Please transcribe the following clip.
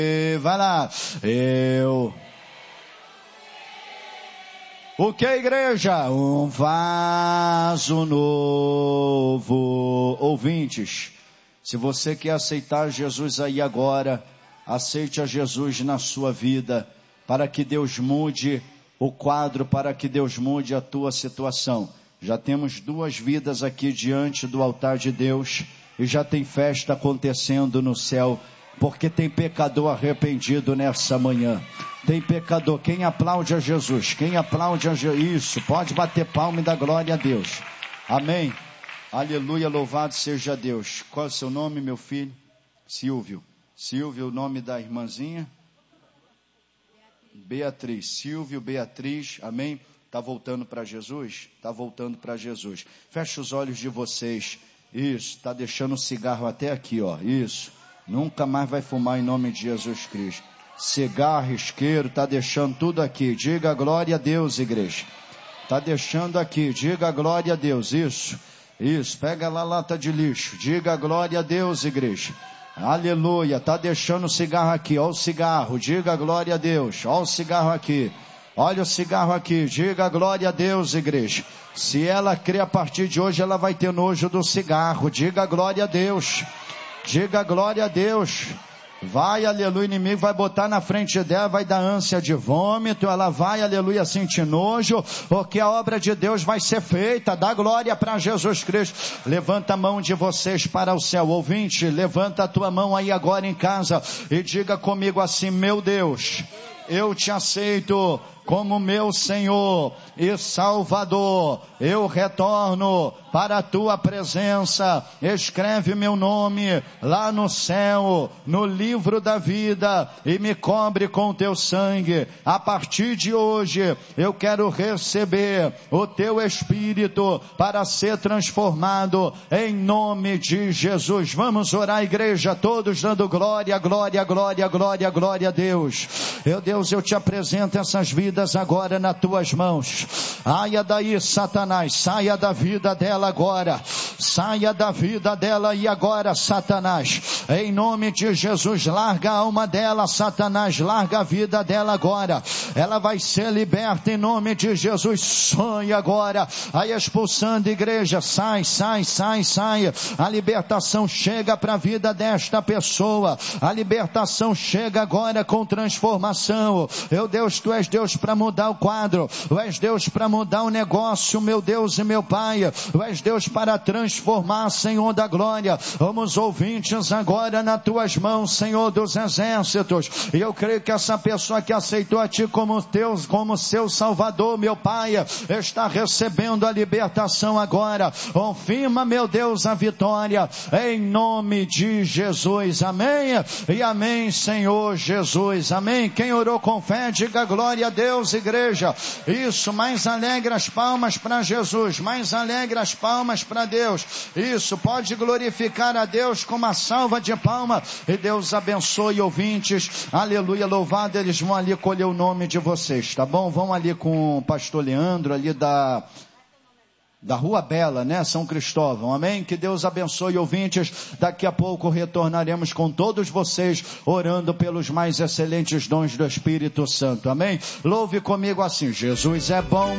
Vai lá. O que, igreja? Um vaso novo. Ouvintes, se você quer aceitar Jesus aí agora, aceite a Jesus na sua vida, para que Deus mude o quadro, para que Deus mude a tua situação. Já temos 2 vidas aqui diante do altar de Deus, e já tem festa acontecendo no céu, porque tem pecador arrependido nessa manhã. Tem pecador. Quem aplaude a Jesus? Quem aplaude a Jesus? Isso, pode bater palma e dar glória a Deus. Amém. Aleluia, louvado seja Deus. Qual é o seu nome, meu filho? Silvio. Silvio, o nome da irmãzinha? Beatriz. Silvio, Beatriz, amém? Está voltando para Jesus? Está voltando para Jesus. Feche os olhos de vocês. Isso, está deixando o cigarro até aqui, ó. Isso. Nunca mais vai fumar em nome de Jesus Cristo. Cigarro, isqueiro, está deixando tudo aqui. Diga glória a Deus, igreja. Está deixando aqui. Diga glória a Deus. Isso. Isso. Pega lá a lata de lixo. Diga glória a Deus, igreja. Aleluia. Está deixando o cigarro aqui. Olha o cigarro. Diga glória a Deus. Olha o cigarro aqui. Olha o cigarro aqui. Diga glória a Deus, igreja. Se ela crê, a partir de hoje ela vai ter nojo do cigarro. Diga glória a Deus. Diga glória a Deus. Vai, aleluia, o inimigo vai botar na frente dela, vai dar ânsia de vômito, ela vai, aleluia, sentir nojo, porque a obra de Deus vai ser feita. Dá glória para Jesus Cristo. Levanta a mão de vocês para o céu. Ouvinte, levanta a tua mão aí agora em casa e diga comigo assim: meu Deus, eu te aceito como meu Senhor e Salvador. Eu retorno para a tua presença. Escreve meu nome lá no céu, no livro da vida, e me cobre com teu sangue. A partir de hoje eu quero receber o teu Espírito para ser transformado em nome de Jesus. Vamos orar, igreja, todos dando glória, glória, glória, glória, glória a Deus. Meu Deus, eu te apresento essas vidas agora nas tuas mãos. Saia daí, Satanás, saia da vida dela agora, saia da vida dela e agora, Satanás, em nome de Jesus, larga a alma dela, Satanás, larga a vida dela agora. Ela vai ser liberta em nome de Jesus. Sonhe agora, aí expulsando, igreja, sai, sai, sai, sai. A libertação chega para a vida desta pessoa, a libertação chega agora com transformação. Meu Deus, tu és Deus para mudar o quadro, tu és Deus para mudar o negócio, meu Deus e meu Pai, tu és Deus para transformar, Senhor da glória. Vamos, ouvintes, agora nas tuas mãos, Senhor dos exércitos, e eu creio que essa pessoa que aceitou a Ti como seu Salvador, meu Pai, está recebendo a libertação agora. Confirma, meu Deus, a vitória, em nome de Jesus, amém, e amém, Senhor Jesus, amém. Quem orou com fé, diga glória a Deus, igreja. Isso, mais alegre as palmas para Jesus, mais alegre as palmas para Deus. Isso, pode glorificar a Deus com uma salva de palmas, e Deus abençoe, ouvintes, aleluia, louvado. Eles vão ali colher o nome de vocês, tá bom? Vão ali com o pastor Leandro, ali da Rua Bela, né? São Cristóvão, amém? Que Deus abençoe, ouvintes. Daqui a pouco retornaremos com todos vocês, orando pelos mais excelentes dons do Espírito Santo, amém? Louve comigo assim: Jesus é bom.